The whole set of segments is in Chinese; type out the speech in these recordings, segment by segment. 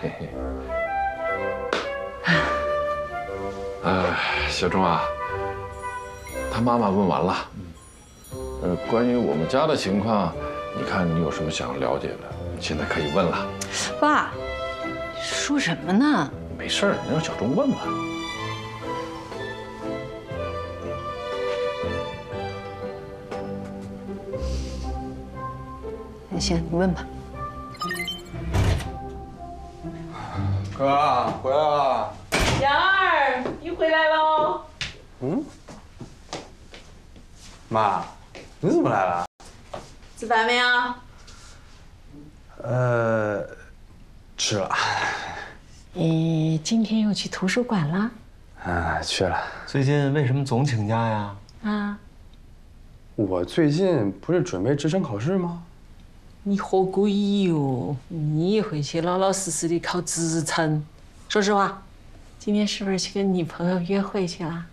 小钟啊，他妈妈问完了。关于我们家的情况，你看你有什么想了解的，现在可以问了。 爸，说什么呢？ 没事儿，你让小钟问吧。 行，你问吧。 哥，回来了。 杨二，你回来喽。 妈，你怎么来了？ 吃饭没有？ 吃了。 今天又去图书馆了？ 去了。 最近为什么总请假呀？ 啊， 我最近不是准备职称考试吗？ 你好诡异哟！你回去老老实实的考职称。说实话，今天是不是去跟女朋友约会去了？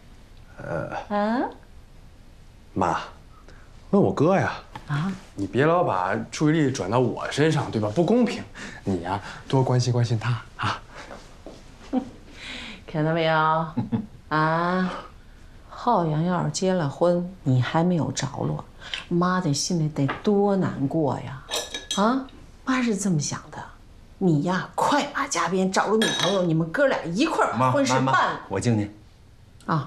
妈，问我哥呀。 啊！ 你别老把注意力转到我身上，对吧？不公平。你呀，多关心关心他啊。 看到没有？啊，浩洋要是结了婚，你还没有着落，妈的心里得多难过呀！啊，妈是这么想的。你呀，快把家边找个女朋友，你们哥俩一块儿把婚事办了。 我敬你。 啊。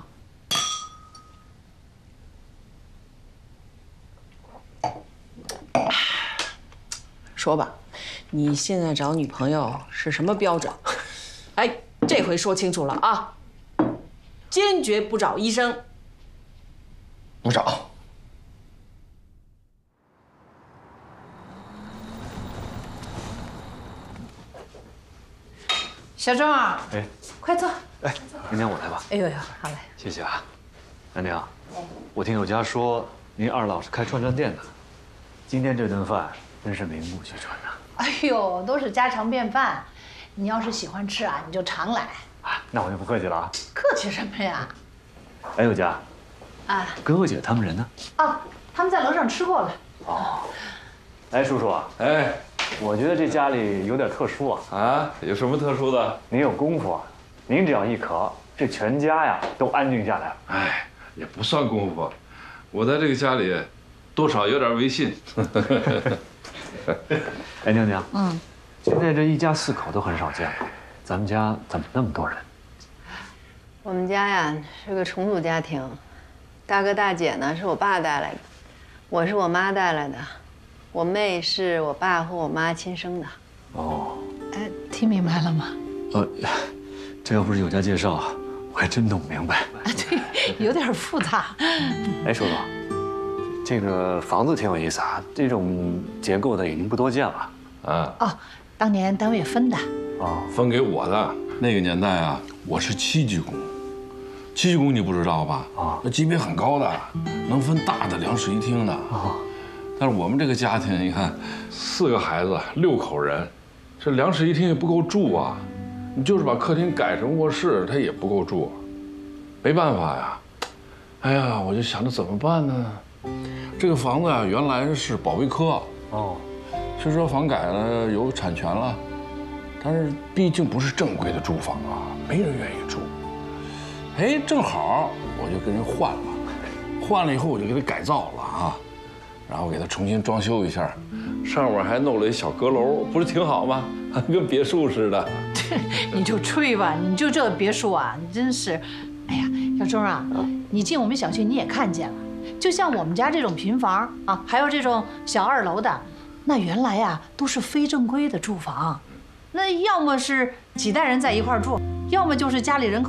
说吧，你现在找女朋友是什么标准？哎，这回说清楚了啊！坚决不找医生。 不找。 小钟啊， 哎， 快坐。 哎，娘娘我来吧。 哎呦呦，好嘞。 谢谢啊，娘娘。我听有家说您二老是开串串店的，今天这顿饭真是名不虚传呐。 哎呦，都是家常便饭，你要是喜欢吃啊，你就常来。 啊，那我就不客气了啊。 客气什么呀？ 哎，有家。 啊， 哥哥姐他们人呢？ 哦，他们在楼上吃过了。 哦。哎，叔叔啊。 哎， 我觉得这家里有点特殊啊。 啊，有什么特殊的？ 您有功夫啊，您只要一咳，这全家呀都安静下来了。 哎，也不算功夫，我在这个家里，多少有点威信。 哎，娘娘，现在这一家4口都很少见了，咱们家怎么那么多人？ 我们家呀是个重组家庭，大哥大姐呢是我爸带来的，我是我妈带来的，我妹是我爸和我妈亲生的。 哦， 哎，听明白了吗？ 这要不是有家介绍，我还真弄不明白。 啊，对，有点复杂。 哎，叔叔，这个房子挺有意思啊，这种结构的已经不多见了。 啊， 哦，当年单位分的。 哦， 分给我的那个年代啊，我是7级工。7级工你不知道吧？啊，那级别很高的，能分大的两室一厅的。啊，但是我们这个家庭，你看，4个孩子，6口人，这2室一厅也不够住啊。你就是把客厅改成卧室，它也不够住，没办法呀。哎呀，我就想着怎么办呢？这个房子啊，原来是保卫科。哦，虽说房改了，有产权了。但是毕竟不是正规的住房啊，没人愿意住。哎，正好我就跟人换了，换了以后我就给它改造了啊，然后给它重新装修一下，上面还弄了一小阁楼，不是挺好吗？跟别墅似的。 你就吹吧，你就这别墅啊，你真是，哎呀，小钟啊，你进我们小区你也看见了，就像我们家这种平房啊，还有这种小2楼的，那原来呀都是非正规的住房。那要么是几代人在一块住，要么就是家里人口